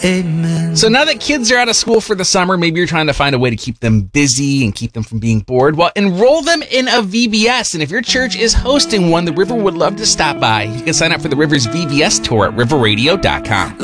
Amen. So now that kids are out of school for the summer, maybe you're trying to find a way to keep them busy and keep them from being bored. Well, enroll them in a VBS. And if your church is hosting one, the River would love to stop by. You can sign up for the River's VBS tour at riverradio.com.